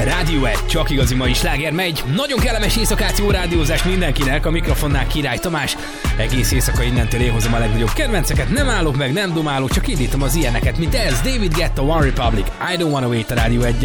Rádió 1, csak igazi mai sláger megy. Nagyon kellemes éjszakát, jó rádiózást mindenkinek. A mikrofonnál Király Tamás. Egész éjszaka innentől én hozom a legnagyobb kedvenceket. Nem állok meg, nem domálok, csak indítom az ilyeneket, mint ez. David Guetta, One Republic, I Don't Wanna Wait a Rádió 1.